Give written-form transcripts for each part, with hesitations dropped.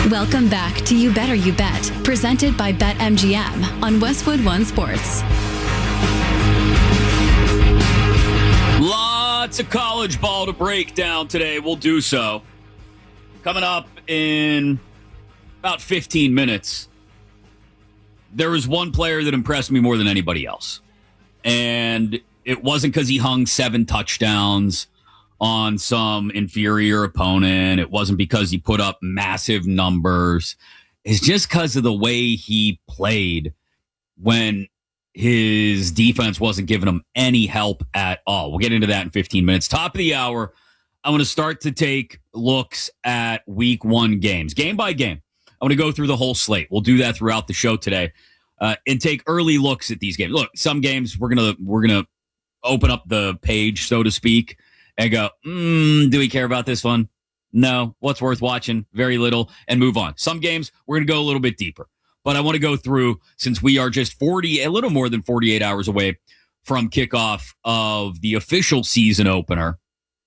Welcome back to You Better You Bet, presented by BetMGM on Westwood One Sports. Lots of college ball to break down today. We'll do so. Coming up in about 15 minutes, there was one player that impressed me more than anybody else. And it wasn't because he hung 7 touchdowns on some inferior opponent. It wasn't because he put up massive numbers. It's just because of the way he played when his defense wasn't giving him any help at all. We'll get into that in 15 minutes. Top of the hour, I want to start to take looks at week 1 games, game by game. I want to go through the whole slate. We'll do that throughout the show today and take early looks at these games. Look, some games we're gonna open up the page, so to speak, and go, do we care about this one? No. What's worth watching? Very little, and move on. Some games, we're going to go a little bit deeper. But I want to go through, since we are just a little more than 48 hours away from kickoff of the official season opener,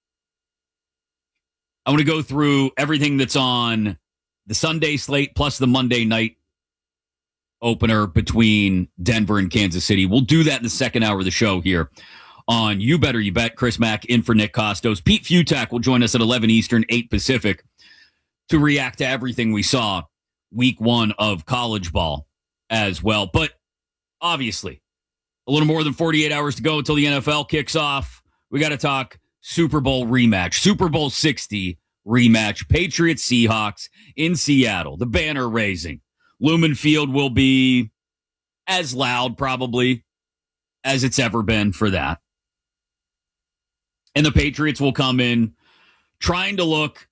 I want to go through everything that's on the Sunday slate plus the Monday night opener between Denver and Kansas City. We'll do that in the second hour of the show here on You Better You Bet. Chris Mack in for Nick Costos. Pete Futak will join us at 11 Eastern, 8 Pacific to react to everything we saw week 1 of college ball as well. But obviously, a little more than 48 hours to go until the NFL kicks off. We got to talk Super Bowl rematch, Super Bowl 60 rematch, Patriots Seahawks in Seattle, the banner raising. Lumen Field will be as loud probably as it's ever been for that. And the Patriots will come in trying to look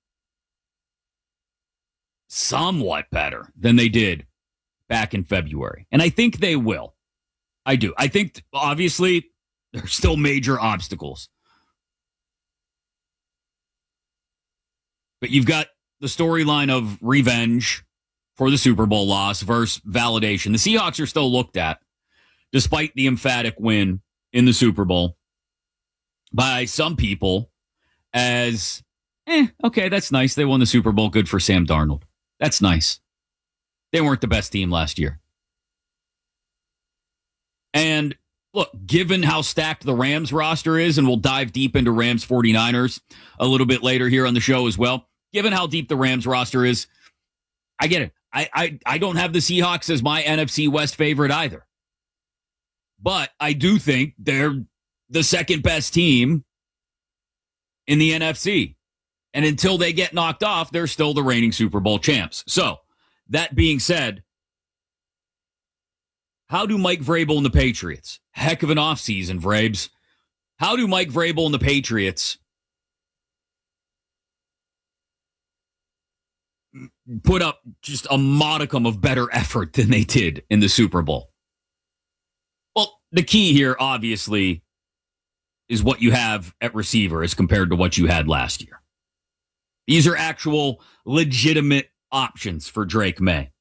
somewhat better than they did back in February. And I think they will. I do. I think, obviously, there's still major obstacles. But you've got the storyline of revenge for the Super Bowl loss versus validation. The Seahawks are still looked at, despite the emphatic win in the Super Bowl, by some people as, okay, that's nice. They won the Super Bowl. Good for Sam Darnold. That's nice. They weren't the best team last year. And look, given how stacked the Rams roster is, and we'll dive deep into Rams 49ers a little bit later here on the show as well. Given how deep the Rams roster is, I get it. I don't have the Seahawks as my NFC West favorite either. But I do think they're the second best team in the NFC. And until they get knocked off, they're still the reigning Super Bowl champs. So, that being said, how do Mike Vrabel and the Patriots, heck of an offseason, Vrabes, how do Mike Vrabel and the Patriots put up just a modicum of better effort than they did in the Super Bowl? Well, the key here, obviously, is what you have at receiver as compared to what you had last year. These are actual legitimate options for Drake May.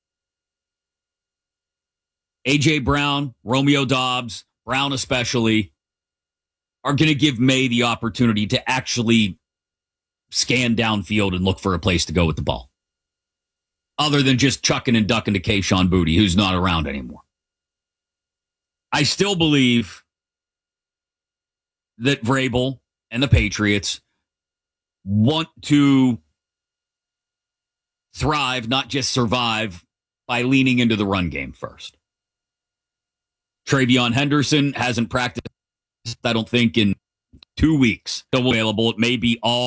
A.J. Brown, Romeo Doubs, Brown especially, are going to give May the opportunity to actually scan downfield and look for a place to go with the ball, other than just chucking and ducking to Kayshon Boutte, who's not around anymore. I still believe that Vrabel and the Patriots want to thrive, not just survive, by leaning into the run game first. Travion Henderson hasn't practiced, I don't think, in 2 weeks. Still available. It may be all